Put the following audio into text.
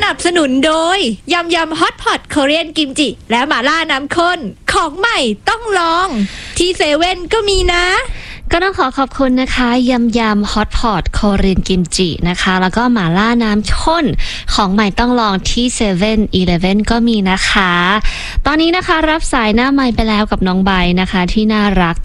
นับสนุนโดยยำฮอตพอตโคเรียนกิมจิและหม่าล่าน้ำข้นของใหม่ต้องลองที่เซเว่นก็มีนะก็ต้องขอบคุณนะคะยำฮอตพอตโคเรียนกิมจินะคะแล้วก็หม่าล่าน้ำข้นของใหม่ต้องลองที่เซเว่นอีเลฟเว่นก็มีนะคะตอนนี้นะคะรับสายหน้าไมค์ไปแล้วกับน้องใบนะคะที่น่ารัก